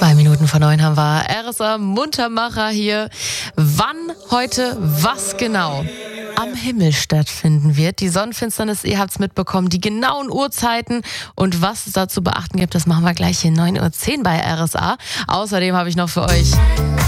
2 Minuten vor 9 haben wir RSA Muntermacher hier. Wann heute was genau am Himmel stattfinden wird. Die Sonnenfinsternis, ihr habt es mitbekommen, die genauen Uhrzeiten und was es da zu beachten gibt, das machen wir gleich hier 9:10 Uhr bei RSA. Außerdem habe ich noch für euch